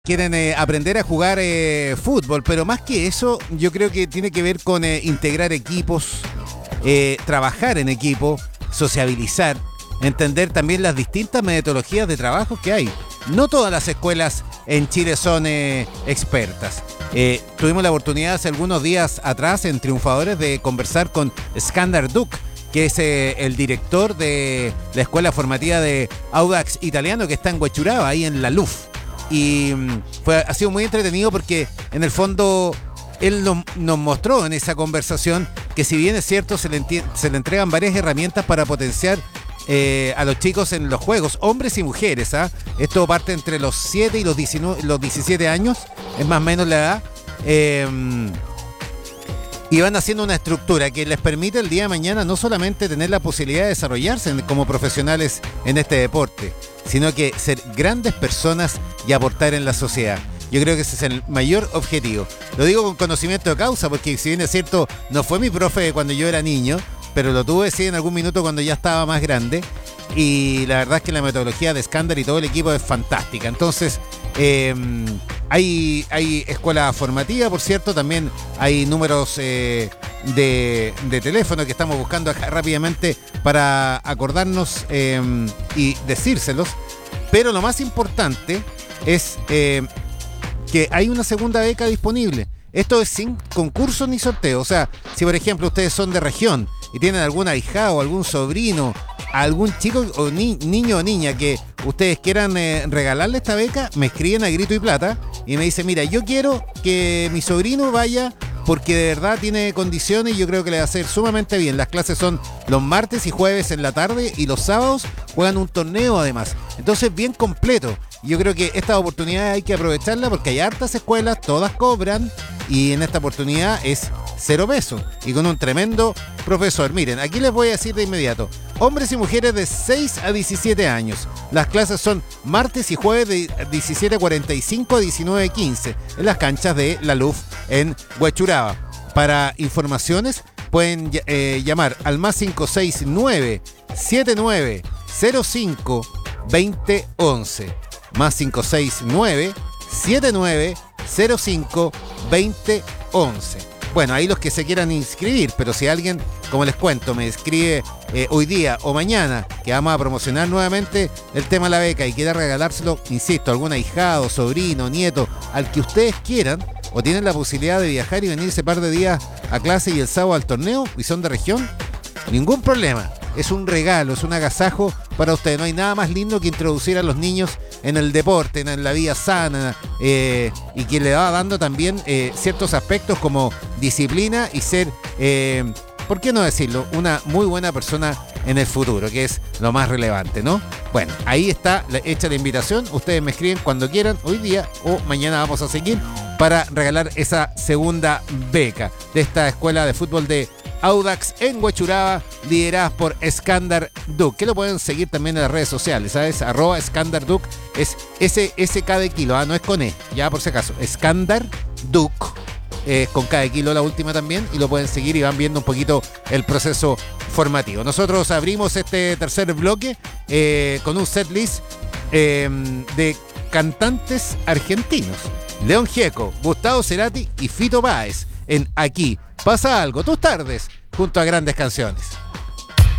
Quieren aprender a jugar fútbol, pero más que eso, yo creo que tiene que ver con integrar equipos, trabajar en equipo, sociabilizar, entender también las distintas metodologías de trabajo que hay. No todas las escuelas en Chile son expertas. Tuvimos la oportunidad hace algunos días atrás en Triunfadores de conversar con Skander Duk, que es el director de la escuela formativa de Audax Italiano, que está en Huechuraba, ahí en la LUF. Y ha sido muy entretenido porque en el fondo él nos mostró en esa conversación que, si bien es cierto, se le entregan varias herramientas para potenciar a los chicos en los juegos, hombres y mujeres. Esto parte entre los 7 y los 17 años, es más o menos la edad. Y van haciendo una estructura que les permite el día de mañana no solamente tener la posibilidad de desarrollarse como profesionales en este deporte, sino que ser grandes personas y aportar en la sociedad. Yo creo que ese es el mayor objetivo. Lo digo con conocimiento de causa, porque si bien es cierto, no fue mi profe cuando yo era niño, pero lo tuve sí en algún minuto cuando ya estaba más grande. Y la verdad es que la metodología de Skander y todo el equipo es fantástica. Entonces, hay escuela formativa, por cierto, también hay números de teléfono que estamos buscando acá rápidamente para acordarnos y decírselos. Pero lo más importante es que hay una segunda beca disponible. Esto es sin concurso ni sorteo. O sea, si por ejemplo ustedes son de región y tienen algún ahijado, algún sobrino, algún chico o niño o niña que ustedes quieran regalarle esta beca, me escriben a Grito y Plata y me dicen: mira, yo quiero que mi sobrino vaya porque de verdad tiene condiciones y yo creo que le va a hacer sumamente bien. Las clases son los martes y jueves en la tarde y los sábados juegan un torneo además. Entonces, bien completo. Yo creo que esta oportunidad hay que aprovecharla porque hay hartas escuelas, todas cobran, y en esta oportunidad es 0 pesos y con un tremendo profesor. Miren, aquí les voy a decir de inmediato: hombres y mujeres de 6 a 17 años. Las clases son martes y jueves de 17:45 a 19:15 en las canchas de la LUF en Huechuraba. Para informaciones pueden llamar al más 569 7905 2011. Más 569 7905 2011. Bueno, ahí los que se quieran inscribir, pero si alguien, como les cuento, me escribe hoy día o mañana que vamos a promocionar nuevamente el tema de la beca y quiera regalárselo, insisto, a algún ahijado, sobrino, nieto, al que ustedes quieran, o tienen la posibilidad de viajar y venir ese par de días a clase y el sábado al torneo y son de región, ningún problema. Es un regalo, es un agasajo para ustedes. No hay nada más lindo que introducir a los niños en el deporte, en la vida sana, y que le va dando también ciertos aspectos como disciplina y ser, ¿por qué no decirlo?, una muy buena persona en el futuro, que es lo más relevante, ¿no? Bueno, ahí está hecha la invitación. Ustedes me escriben cuando quieran, hoy día o mañana vamos a seguir para regalar esa segunda beca de esta escuela de fútbol de Audax en Huechuraba, lideradas por Skander Duk, que lo pueden seguir también en las redes sociales, ¿sabes? @Skander Duk, es SK de kilo, no es con E, ya por si acaso, Skander Duk, con K de kilo la última también, y lo pueden seguir y van viendo un poquito el proceso formativo. Nosotros abrimos este tercer bloque con un setlist de cantantes argentinos: León Gieco, Gustavo Cerati y Fito Páez, en Aquí Pasa Algo, tus tardes junto a grandes canciones.